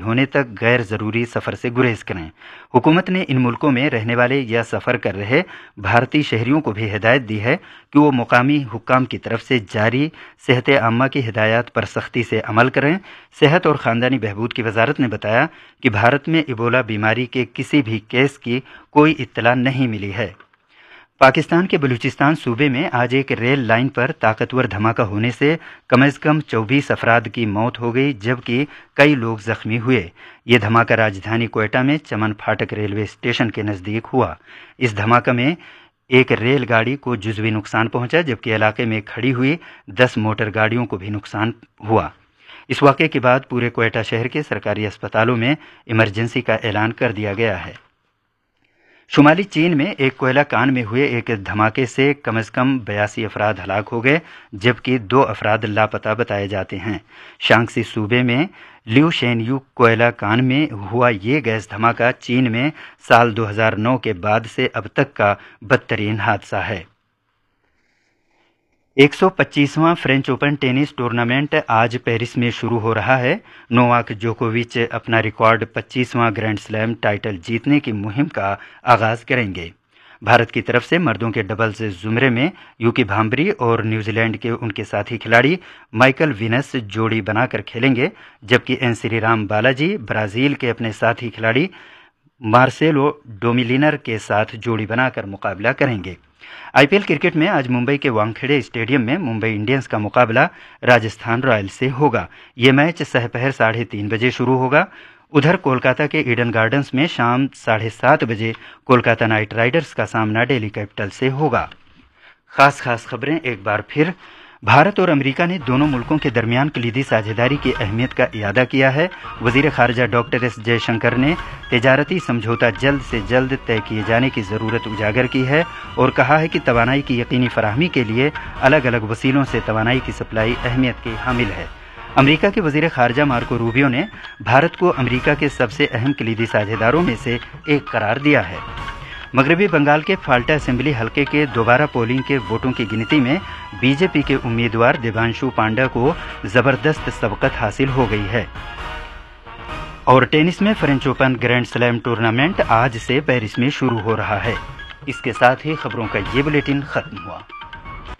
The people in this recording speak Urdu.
ہونے تک غیر ضروری سفر سے گریز کریں۔ حکومت نے ان ملکوں میں رہنے والے یا سفر کر رہے بھارتی شہریوں کو بھی ہدایت دی ہے کہ وہ مقامی حکام کی طرف سے جاری صحت عامہ کی ہدایات پر سختی سے عمل کریں۔ صحت اور خاندانی بہبود کی وزارت نے بتایا کہ بھارت میں ایبولا بیماری کے کسی بھی کیس کی کوئی اطلاع نہیں ملی ہے۔ پاکستان کے بلوچستان صوبے میں آج ایک ریل لائن پر طاقتور دھماکہ ہونے سے کم از کم 24 افراد کی موت ہو گئی جبکہ کئی لوگ زخمی ہوئے۔ یہ دھماکہ راجدھانی کوئٹہ میں چمن پھاٹک ریلوے اسٹیشن کے نزدیک ہوا۔ اس دھماکے میں ایک ریل گاڑی کو جزوی نقصان پہنچا جبکہ علاقے میں کھڑی ہوئی 10 موٹر گاڑیوں کو بھی نقصان ہوا۔ اس واقعے کے بعد پورے کوئٹہ شہر کے سرکاری اسپتالوں میں ایمرجنسی کا اعلان کر دیا گیا ہے۔ شمالی چین میں ایک کوئلہ کان میں ہوئے ایک دھماکے سے کم از کم 82 افراد ہلاک ہو گئے جبکہ 2 افراد لاپتہ بتائے جاتے ہیں۔ شانگسی صوبے میں لیو شین یو کوئلہ کان میں ہوا یہ گیس دھماکہ چین میں سال 2009 کے بعد سے اب تک کا بدترین حادثہ ہے۔ 125واں فرینچ اوپن ٹینس ٹورنامنٹ آج پیرس میں شروع ہو رہا ہے۔ نوواک جوکووچ اپنا ریکارڈ 25واں گرینڈ سلیم ٹائٹل جیتنے کی مہم کا آغاز کریں گے۔ بھارت کی طرف سے مردوں کے ڈبلز زمرے میں یوکی بھامبری اور نیوزی لینڈ کے ان کے ساتھی کھلاڑی مائیکل وینس جوڑی بنا کر کھیلیں گے جبکہ این سری رام بالاجی برازیل کے اپنے ساتھی کھلاڑی مارسیلو ڈومیلینر کے ساتھ جوڑی بنا کر مقابلہ کریں گے۔ آئی پی ایل کرکٹ میں آج ممبئی کے وانکھیڑے اسٹیڈیم میں ممبئی انڈینز کا مقابلہ راجستھان رائل سے ہوگا۔ یہ میچ سحپہر 3:30 بجے شروع ہوگا۔ ادھر کولکاتہ کے ایڈن گارڈنز میں شام 7:30 بجے کولکاتہ نائٹ رائڈرز کا سامنا ڈیلی کیپٹل سے ہوگا۔ خاص خبریں ایک بار پھر۔ بھارت اور امریکہ نے دونوں ملکوں کے درمیان کلیدی ساجھیداری کی اہمیت کا اعادہ کیا ہے۔ وزیر خارجہ ڈاکٹر ایس جے شنکر نے تجارتی سمجھوتہ جلد سے جلد طے کیے جانے کی ضرورت اجاگر کی ہے اور کہا ہے کہ توانائی کی یقینی فراہمی کے لیے الگ الگ وسیلوں سے توانائی کی سپلائی اہمیت کی حامل ہے۔ امریکہ کے وزیر خارجہ مارکو روبیو نے بھارت کو امریکہ کے سب سے اہم کلیدی ساجھیداروں میں سے ایک قرار دیا ہے۔ مغربی بنگال کے فالٹا اسمبلی حلقے کے دوبارہ پولنگ کے ووٹوں کی گنتی میں بی جے پی کے امیدوار دیبانشو پانڈا کو زبردست سبقت حاصل ہو گئی ہے۔ اور ٹینس میں French open grand slam tournament آج سے پیرس میں شروع ہو رہا ہے۔ اس کے ساتھ ہی خبروں کا یہ بلیٹن ختم ہوا۔